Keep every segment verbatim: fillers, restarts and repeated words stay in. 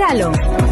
regalo.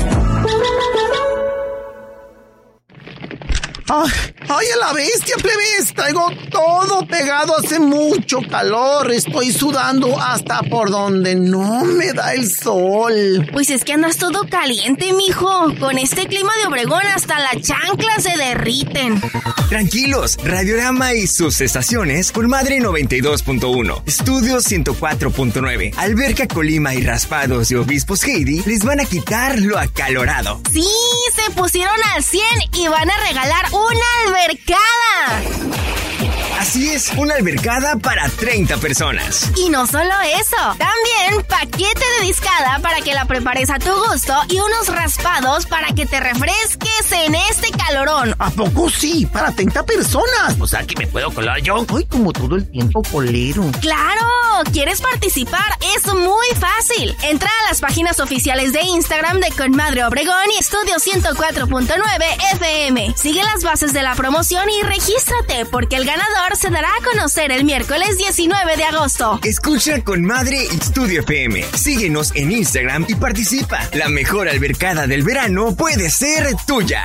¡Ay, ay, a la bestia, plebes! Traigo todo pegado, hace mucho calor. Estoy sudando hasta por donde no me da el sol. Pues es que andas todo caliente, mijo. Con este clima de Obregón hasta las chanclas se derriten. Tranquilos, Radiorama y sus estaciones por Madre noventa y dos punto uno, Estudios ciento cuatro punto nueve, Alberca Colima y Raspados de Obispos Heidi les van a quitar lo acalorado. Sí, se pusieron al cien y van a regalar una albercada. Así es, una albercada para treinta personas. Y no solo eso, también paquete de discada para que la prepares a tu gusto y unos raspados para que te refresques en este calorón. ¿A poco sí? Para treinta personas. O sea que me puedo colar yo. Ay, como todo el tiempo polero. ¡Claro! ¿Quieres participar? Es muy fácil. Entra a las páginas oficiales de Instagram de Conmadre Obregón y Estudio ciento cuatro punto nueve F M. Sigue las bases de la promoción y regístrate, porque el ganador se dará a conocer el miércoles diecinueve de agosto. Escucha Conmadre Estudio F M. Síguenos en Instagram y participa. La mejor albercada del verano puede ser tuya.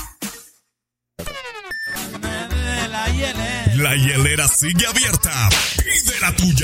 La hielera sigue abierta. Pide la tuya.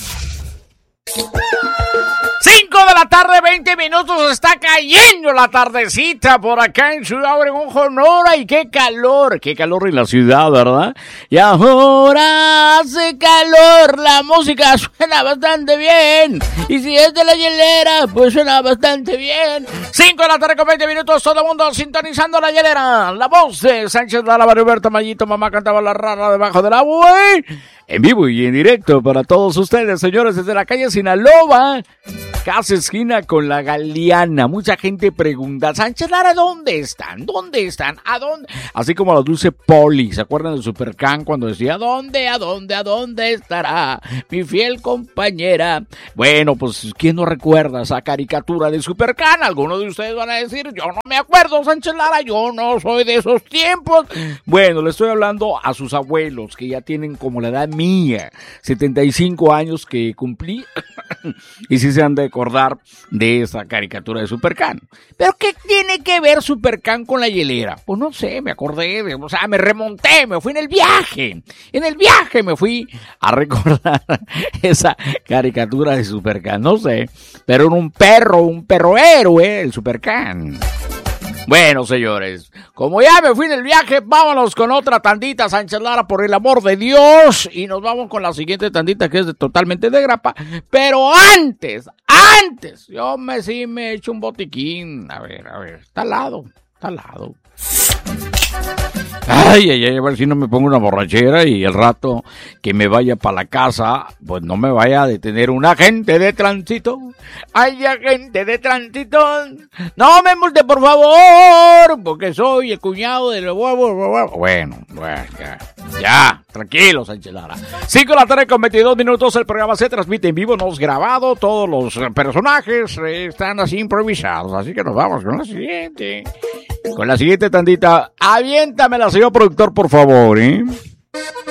cinco de la tarde, veinte minutos, está cayendo la tardecita por acá en Ciudad Obregón, Sonora, y qué calor, qué calor en la ciudad, ¿verdad? Y ahora hace calor, la música suena bastante bien, y si es de la hielera, pues suena bastante bien. cinco de la tarde con veinte minutos, todo el mundo sintonizando la hielera, la voz de Sánchez Lara, Roberto Mayito, mamá cantaba la rara debajo del agua, en vivo y en directo para todos ustedes, señores, desde la calle Sinaloa, casi esquina con la Galeana. Mucha gente pregunta, Sánchez Lara, ¿dónde están? ¿Dónde están? ¿A dónde? Así como la Dulce Poli, ¿se acuerdan de Supercan cuando decía, ¿a dónde, a dónde, a dónde estará mi fiel compañera? Bueno, pues, ¿quién no recuerda esa caricatura de Supercan? Algunos de ustedes van a decir, yo no me acuerdo, Sánchez Lara, yo no soy de esos tiempos. Bueno, le estoy hablando a sus abuelos, que ya tienen como la edad mía, setenta y cinco años que cumplí, y sí se han de acordar de esa caricatura de Supercan. ¿Pero qué tiene que ver Supercan con la hielera? Pues no sé, me acordé, de, o sea, me remonté, me fui en el viaje. En el viaje me fui a recordar esa caricatura de Supercan, no sé, pero era un perro, un perro héroe, el Supercan. Bueno, señores, como ya me fui en el viaje, vámonos con otra tandita, Sánchez Lara, por el amor de Dios. Y nos vamos con la siguiente tandita, que es de, totalmente de grapa. Pero antes, antes, yo me sí me he hecho un botiquín. A ver, a ver, está al lado, está al lado. Ay, ay, ay, a ver si no me pongo una borrachera y el rato que me vaya para la casa, pues no me vaya a detener un agente de tránsito. Ay, agente de tránsito, no me multe, por favor, porque soy el cuñado del huevo. Bueno, bueno, ya, ya, tranquilo, Sánchez Lara. cinco de la tarde con veintidós minutos, el programa se transmite en vivo, no es grabado, todos los personajes están así improvisados, así que nos vamos con la siguiente. Con la siguiente tandita, aviéntamela, señor productor, por favor, ¿eh?